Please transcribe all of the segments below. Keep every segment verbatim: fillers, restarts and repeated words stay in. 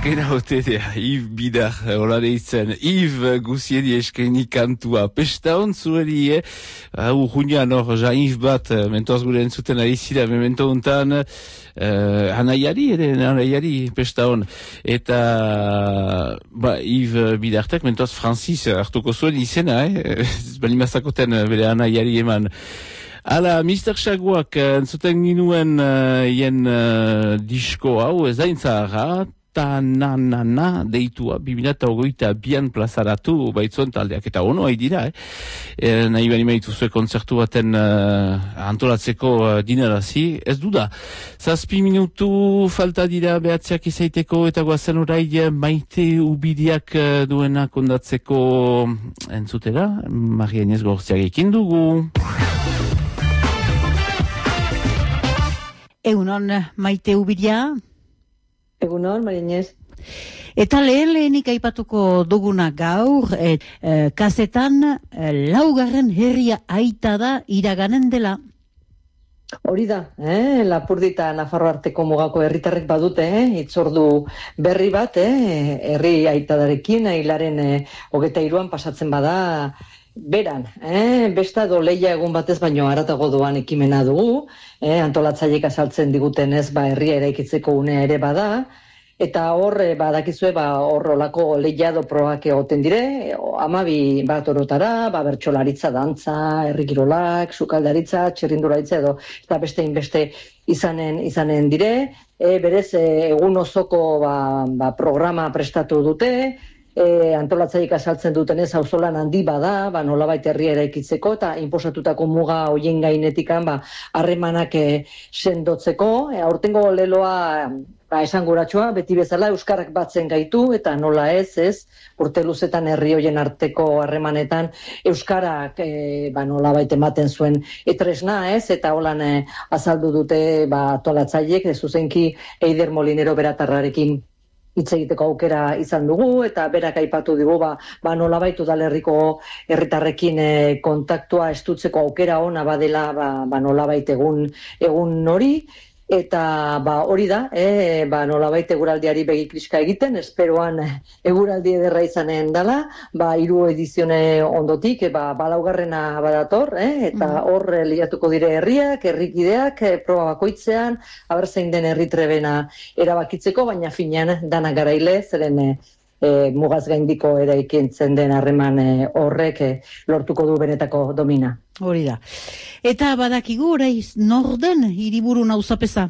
eskena hotedea, Yves Bidar, hola deitzen, Yves guziedi eskeni kantua. Pesta hon zuheri, eh? Urruñan hor, jainf bat, mentoaz gure entzuten ari zira, memento hontan, uh, anaiari, ere, anaiari, pesta hon. Eta, ba, Yves Bidartek, mentoaz Francis, hartuko zuen izena, eh? Balimazakoten bere anaiari eman. Hala, mister Chaguak, entzuten ginuen hien uh, uh, disko hau, ez da intzahara, ta na na na deitua, bimila eta ogoita bian plazaratu baitzuen taldeak, eta ono hai dira, eh? E, nahi bani maituzue kontzertu baten uh, antolatzeko uh, dinarazi, ez du da. Zazpi minutu falta dira behatziak izaiteko, eta guazen orai Maite Ubidiak uh, duena kondatzeko entzutera, Marianez Gortziagekin dugu. Egunon, Maite Ubidia. Egunon, Marianez. Eta lehen lehenik aipatuko duguna gaur, et, e, kazetan e, laugarren herria aita da iraganen dela. Hori da, eh? Lapurdita Nafarro arteko mugako herritarrek badute, eh? Itzordu berri bat, eh? Herri aitadarekin, hilaren eh, hogeta iruan pasatzen bada, beran, eh? Besta do leia egun batez baino haratago doan ekimena dugu, eh? Antolatzaileek azaltzen diguten ez, ba, herria eraikitzeko unea ere bada, eta hor, badakizue, ba, hor olako lehiado probak egoten dire, hamabi bat orotara, ba, bertsolaritza, dantza, herrikirolak, sukaldaritza, txirrindularitza edo, eta beste inbeste izanen, izanen dire, e, berez, egun osoko ba, ba, programa prestatu dute, E, antolatzaileek azaltzen dutenez auzolan handi bada, ba, nolabait herria eraikitzeko eta inposatutako muga hoien gainetikan ba, harremanak e, sendotzeko. E, aurtengo leloa ba, esanguratsua, beti bezala euskarak batzen gaitu eta nola ez, ez, urte luzetan herri hoien arteko harremanetan euskarak e, ba, nolabait ematen zuen etresna, ez, eta holan e, azaldu dute ba, antolatzaileek, e, zuzenki Eider Molinero beratarrarekin hitz egiteko aukera izan dugu, eta berak aipatu digu, ba, ba nolabait udalerriko herritarrekin e, kontaktua estutzeko aukera ona badela, ba, ba nolabait egun, egun hori, eta ba hori da, e, ba nolabait eguraldiari begikliska egiten, esperoan eguraldi ederra izanen dela, ba hiru edizione ondotik, e, ba balaugarrena badator, eh, eta hor mm. liatuko dire herriak, herrikideak, e, proba bakoitzean, aber zein den herritrebena erabakitzeko, baina finean dana garaile, zeren e, e, mugaz gaindiko eraikintzen den harreman e, horrek e, lortuko du benetako domina. Hori da. Eta badakigu orai norden hiriburun auzapeza?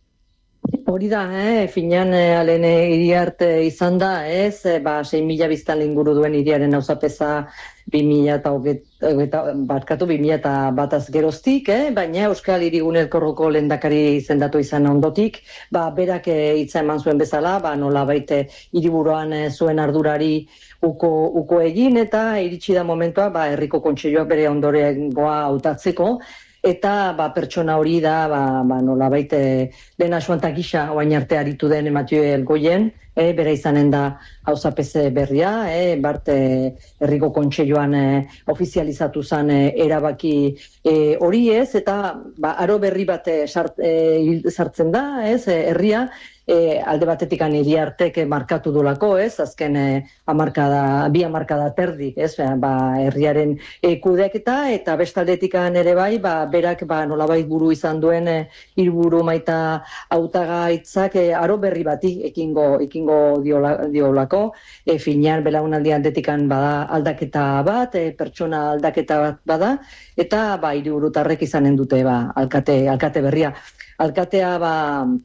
Hori da, eh? Finean eh, alene hiriarte izan da, ez? Eh, ba, sei mila biztan inguru duen hiriaren auzapeza bi mila eta hogeita, barkatu bi mila eta bataz geroztik, eh? Baina Euskal Hirigune Elkorroko lehendakari izendatu izan ondotik, ba, berak eh, hitza eman zuen bezala, ba, nola baite hiriburuan eh, zuen ardurari uko, uko egin, eta iritsi da momentua, ba, herriko kontseiluak bere ondorengoa hautatzeko, eta ba, pertsona hori da, ba, ba, nola baite, lehen asuantak gisa oain arte aritu den Mathieu Elgoien, e, bere izanen da auzapeze berria, e, bart e, herriko kontseiluan e, ofizializatu zen e, erabaki e, hori ez, eta ba, aro berri bat e, sart, e, sartzen da, ez, e, herria, E, alde batetik hiri artek markatu dolako, ez, azken e, amarkada, bi amarkada terdi, ez, ba, herriaren e, kudeaketa, eta bestaldetik ere bai, ba, berak ba, nolabait buru izan duen e, hirburu maita hautagaitzak e, aro berri bati ekingo, ekingo diola, diolako, e, finean belaunaldi aldetikan bada aldaketa bat, e, pertsona aldaketa bat bada, eta ba, hiriburutarrek izanen dute ba, alkate, alkate berria. Alkatea ba,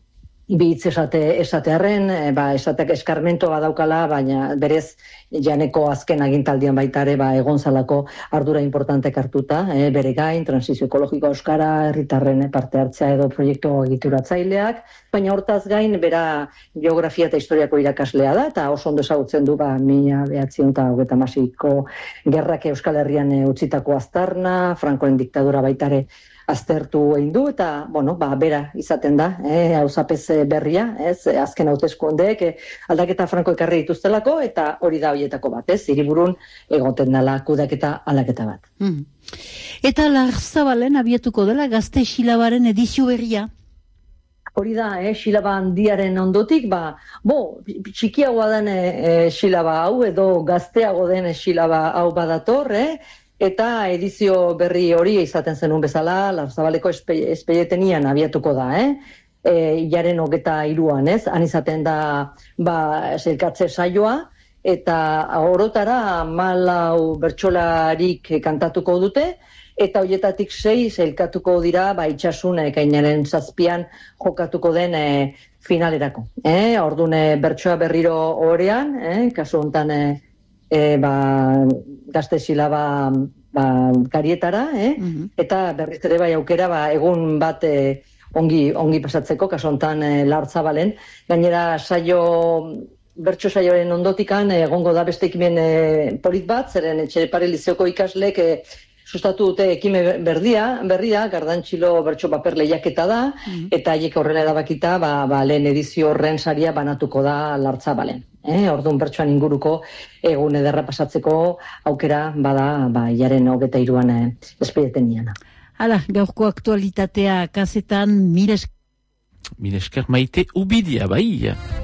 bi hitz esate, esatearren, e, ba, esateak eskarmento badaukala, baina berez janeko azken agintaldian baita ere ba, egon zalako ardura importantek hartuta, e, bere gain, transizio ekologiko euskara, herritarren parte hartzea edo proiektu egituratzaileak, baina hortaz gain, bera geografia eta historiako irakaslea da, eta oso ondo ezagutzen du, ba, mila behatziehun eta hogeita hamaseiko gerrak Euskal Herrian e, utzitako aztarna, Frankoen diktadura baita ere aztertu egin du, eta, bueno, ba, bera izaten da, eh, auzapez berria, ez, azken hauteskundeek eh, aldaketa franko ekarri dituztelako, eta hori da horietako bat, ez, hiriburun egoten dela kudaketa aldaketa bat. Mm. Eta Larzabalen abiatuko dela Gazte Xilabaren edizio berria? hori da, eh, silaba handiaren ondotik, ba, bo, txikiagoa den e, silaba hau, edo gazteago den silaba hau badator, eh? Eta edizio berri hori izaten zenun bezala, Larzabaleko espeietenian abiatuko da, eh? E, jaren hogeta iruan, ez? Han izaten da, ba, zelkatze saioa, eta orotara malau bertsolarik kantatuko dute, eta hoietatik sei zelkatuko dira, ba, itxasun ekainaren zazpian jokatuko den e, finalerako. Eh? Orduan, e, bertsoa berriro orean, eh? Kasu honetan, e, e, ba, gazte silaba ba, karietara, eh? Mm-hmm. Eta berriz ere bai aukera, ba, egun bat e, ongi, ongi pasatzeko, kasu honetan e, Lartzabalen. Gainera, saio, bertso saioaren ondotikan, egongo da beste ekimen e, polit bat, zeren Etxepare Lizeoko ikaslek e, sustatu dute ekime berdia, berria, Gardantxilo bertso paper lehiaketa da, mm-hmm. eta haiek horrela erabakita, ba, ba, lehen edizio horren saria banatuko da Lartzabalen. Eh? Orduan bertsoan inguruko egun ederra pasatzeko aukera bada, ba, jaren hogeta iruan eh, espedieteniana. Hala, gaurko aktualitatea kazetan, mire esker. Mire esker Maite Ubidia, bai.